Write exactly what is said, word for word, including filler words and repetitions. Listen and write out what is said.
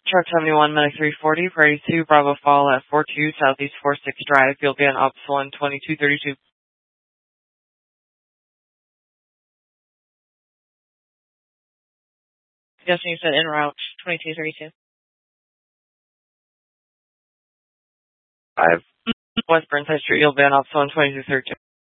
Truck seventy-one, Medic three forty, Prairie two, Bravo Fall at four two, Southeast four six Drive. You'll be on Ops one, twenty-two thirty-two. Guessing you said en route, twenty-two thirty-two. five, West Burnside Street. You'll be on Ops one, twenty-two thirty-two.